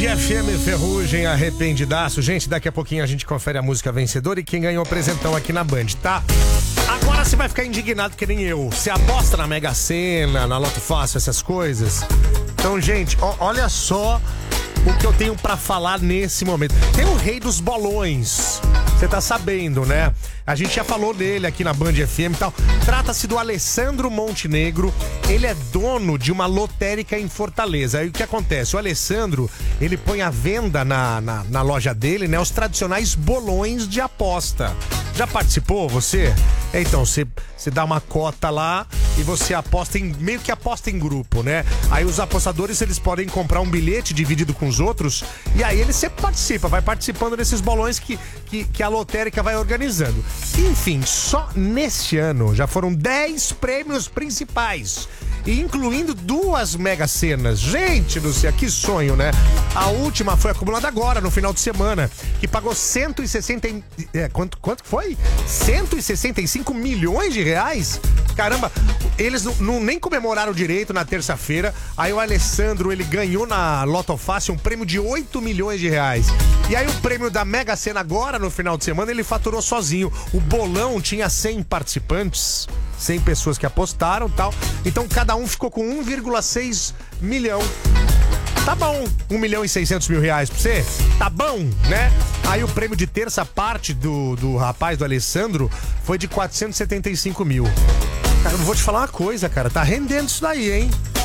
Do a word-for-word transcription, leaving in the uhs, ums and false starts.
F M, Ferrugem, Arrependidaço. Gente, daqui a pouquinho a gente confere a música vencedora e quem ganhou o presentão aqui na Band, tá? Agora você vai ficar indignado que nem eu. Você aposta na Mega Sena, na Loto Fácil, essas coisas? Então, gente, ó, olha só o que eu tenho pra falar nesse momento. Tem o rei dos bolões. Você tá sabendo, né? A gente já falou dele aqui na Band F M e tal. Trata-se do Alessandro Montenegro. Ele é dono de uma lotérica em Fortaleza. Aí o que acontece? O Alessandro, ele põe à venda na, na, na loja dele, né, os tradicionais bolões de aposta. Já participou, você? Então, você, você dá uma cota lá e você aposta em, meio que aposta em grupo, né? Aí os apostadores, eles podem comprar um bilhete dividido com os outros e aí ele sempre participa, vai participando desses bolões que, que, que a lotérica vai organizando. Enfim, só neste ano já foram dez prêmios principais, incluindo duas mega senas. Gente do céu, que sonho, né? A última foi acumulada agora, no final de semana, que pagou cento e sessenta... É, quanto, quanto foi? cento e sessenta e cinco milhões de reais? Caramba, eles não, não nem comemoraram direito na terça-feira. Aí o Alessandro, ele ganhou na Loto Fácil um prêmio de oito milhões de reais. E aí o prêmio da Mega Sena agora, no final de semana, ele faturou sozinho. O bolão tinha cem participantes, cem pessoas que apostaram e tal. Então cada um ficou com um vírgula seis milhão. Tá bom, um milhão e seiscentos mil reais pra você? Tá bom, né? Aí o prêmio de terça parte do, do rapaz, do Alessandro, foi de quatrocentos e setenta e cinco mil. Cara, eu vou te falar uma coisa, cara. Tá rendendo isso daí, hein?